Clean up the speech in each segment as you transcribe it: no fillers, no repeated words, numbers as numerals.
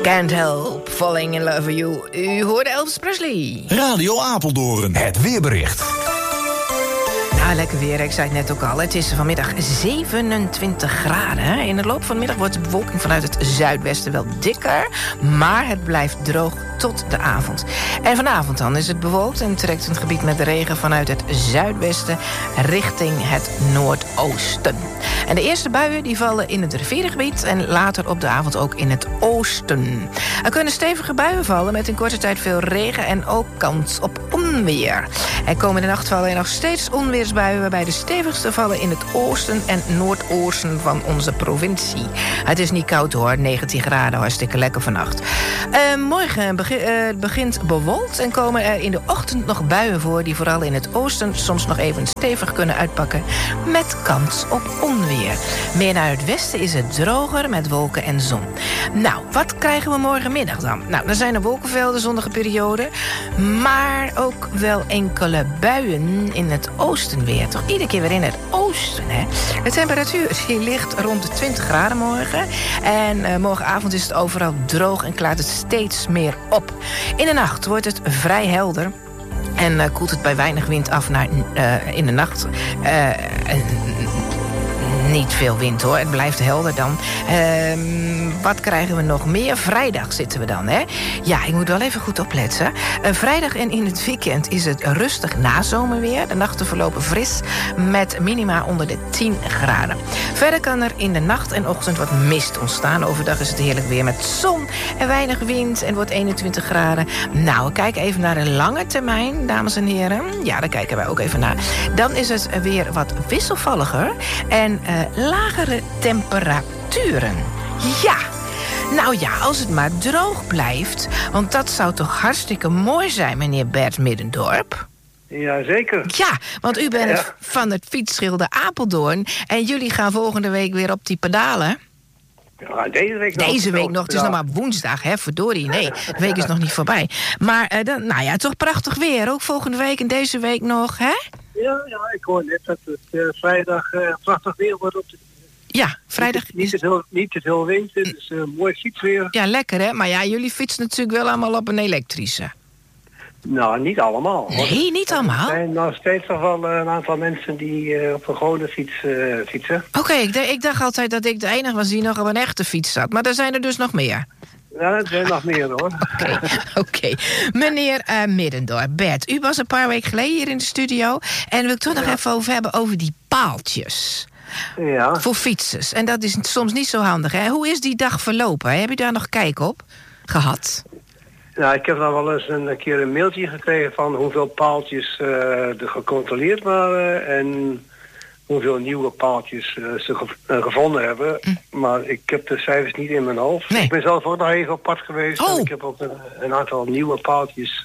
Can't Help Falling in Love with You. U hoorde Elvis Presley. Radio Apeldoorn, het weerbericht. Nou, lekker weer. Ik zei het net ook al. Het is vanmiddag 27 graden. In de loop van de middag wordt de bewolking vanuit het zuidwesten wel dikker. Maar het blijft droog tot de avond. En vanavond dan is het bewolkt en trekt het gebied met de regen vanuit het zuidwesten richting het noordoosten. En de eerste buien die vallen in het rivierengebied en later op de avond ook in het oosten. Er kunnen stevige buien vallen met in korte tijd veel regen en ook kans op onweer. Er komen in de nacht vallen nog steeds onweersbuien, waarbij de stevigste vallen in het oosten en noordoosten van onze provincie. Het is niet koud hoor, 19 graden, hartstikke lekker vannacht. Morgen begint bewolkt en komen er in de ochtend nog buien voor die vooral in het oosten soms nog even stevig kunnen uitpakken met kans op onweer. Meer naar het westen is het droger met wolken en zon. Nou, wat krijgen we morgenmiddag dan? Nou, er zijn er wolkenvelden, zonnige perioden, maar ook wel enkele buien in het oosten weer. Toch iedere keer weer in het oosten, hè? De temperatuur die ligt rond de 20 graden morgen. En morgenavond is het overal droog en klaart het steeds meer op. In de nacht wordt het vrij helder. En koelt het bij weinig wind af naar in de nacht. Niet veel wind hoor, het blijft helder dan. Wat krijgen we nog meer? Vrijdag zitten we dan, hè? Ja, ik moet wel even goed opletten. Vrijdag en in het weekend is het rustig nazomerweer. De nachten verlopen fris met minima onder de 10 graden. Verder kan er in de nacht en ochtend wat mist ontstaan. Overdag is het heerlijk weer met zon en weinig wind en wordt 21 graden. Nou, kijk even naar de lange termijn, dames en heren. Ja, daar kijken wij ook even naar. Dan is het weer wat wisselvalliger en lagere temperaturen. Ja, nou ja, als het maar droog blijft. Want dat zou toch hartstikke mooi zijn, meneer Bert Middendorp? Ja, zeker. Ja, want u bent van het fietsschilder Apeldoorn. En jullie gaan volgende week weer op die pedalen. Ja, deze week nog. Deze week nog, het is nog maar woensdag, hè, verdorie. Nee, de week is nog niet voorbij. Maar, nou ja, toch prachtig weer. Ook volgende week en deze week nog, hè? Ja, ik hoor net dat het vrijdag prachtig weer wordt op de... Ja, vrijdag... Niet te veel wind, het is mooi fietsweer. Ja, lekker hè, maar ja, jullie fietsen natuurlijk wel allemaal op een elektrische. Nou, niet allemaal. Nee, niet allemaal? Er zijn nog steeds nog wel een aantal mensen die op een gewone fiets fietsen. Oké, ik dacht altijd dat ik de enige was die nog op een echte fiets zat, maar er zijn er dus nog meer. Ja, er zijn nog meer hoor. Oké. Meneer Middendorp, Bert, u was een paar weken geleden hier in de studio en wil ik toch nog even over hebben over die paaltjes. Ja. Voor fietsers. En dat is soms niet zo handig, hè? Hoe is die dag verlopen? Heb je daar nog kijk op gehad? Nou, ik heb dan wel eens een keer een mailtje gekregen van hoeveel paaltjes er gecontroleerd waren en hoeveel nieuwe paaltjes ze gevonden hebben. Maar ik heb de cijfers niet in mijn hoofd. Nee. Ik ben zelf ook nog even op pad geweest. En ik heb ook een aantal nieuwe paaltjes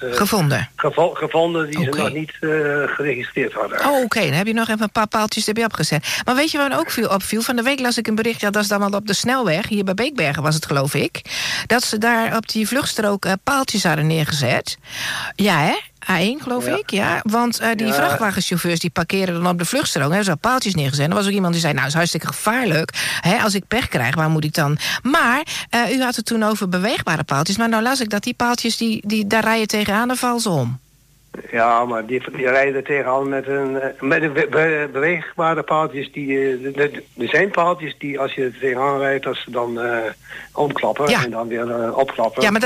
gevonden die ze nog niet geregistreerd hadden. Oké. Dan heb je nog even een paar paaltjes erbij opgezet. Maar weet je waar me ook opviel? Van de week las ik een bericht, ja, dat is dan wel op de snelweg, hier bij Beekbergen was het geloof ik, dat ze daar op die vluchtstrook paaltjes hadden neergezet. Ja, hè? A1 geloof ik, ja. Want die vrachtwagenchauffeurs die parkeren dan op de vluchtstrook. Hebben ze paaltjes neergezet. Er was ook iemand die zei, nou, het is hartstikke gevaarlijk. Hè, als ik pech krijg, waar moet ik dan? Maar u had het toen over beweegbare paaltjes. Maar nou las ik dat die paaltjes, daar rijden tegenaan en vallen ze om. Ja, maar die rijden er tegenaan met een beweegbare paaltjes. Er zijn paaltjes die als je er tegenaan rijdt, dat ze dan omklappen en dan weer opklappen. Ja, maar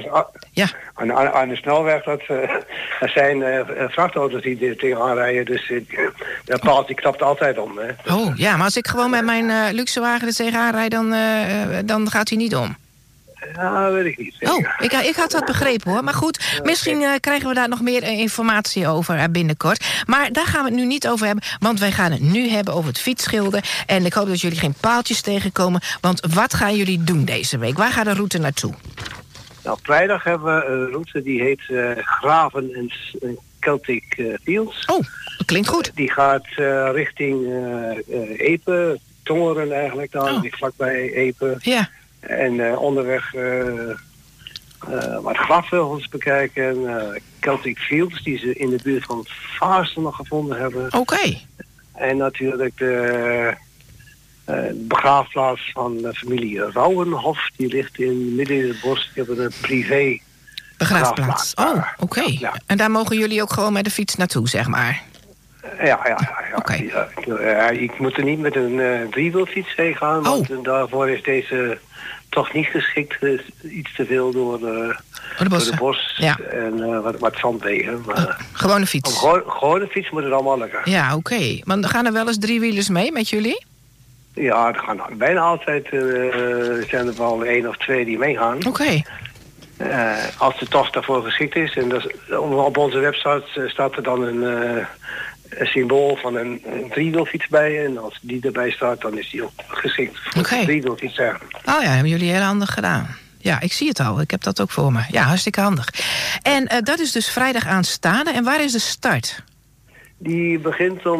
aan de snelweg, er zijn vrachtauto's die er tegenaan rijden. Dus dat paaltje klapt altijd om. Hè. Oh, ja, maar als ik gewoon met mijn luxe wagen er tegenaan rijd, dan gaat hij niet om. Ja, weet ik niet. Oh, ik had dat begrepen hoor. Maar goed, misschien krijgen we daar nog meer informatie over binnenkort. Maar daar gaan we het nu niet over hebben. Want wij gaan het nu hebben over het fietsschilden. En ik hoop dat jullie geen paaltjes tegenkomen. Want wat gaan jullie doen deze week? Waar gaat de route naartoe? Nou, vrijdag hebben we een route die heet Graven en Celtic Fields. Oh, dat klinkt goed. Die gaat richting Epe, Tongeren eigenlijk dan. Vlakbij Epe. Ja. En onderweg wat grafvogels bekijken. Celtic Fields, die ze in de buurt van Vaassen nog gevonden hebben. Oké. En natuurlijk de begraafplaats van de familie Rauwenhof. Die ligt midden in het bos. Die hebben een privé begraafplaats. Oh, oké. Ja. En daar mogen jullie ook gewoon met de fiets naartoe, zeg maar? Ja. Oké. Ik moet er niet met een driewielfiets heen gaan. Want daarvoor is deze toch niet geschikt. Iets te veel door de bos en wat zandwegen. Maar gewoon een fiets? Gewoon een fiets moet het allemaal lukken. Ja, oké. Maar gaan er wel eens driewielers mee met jullie? Ja, er gaan bijna altijd zijn er wel 1 of 2 die meegaan. Oké. Als de tocht daarvoor geschikt is. En op onze website staat er dan een symbool van een driewielfiets bij. En als die erbij staat, dan is die ook geschikt voor een driewielfiets. Oh ja, hebben jullie heel handig gedaan. Ja, ik zie het al. Ik heb dat ook voor me. Ja, hartstikke handig. En dat is dus vrijdag aanstaande. En waar is de start? Die begint om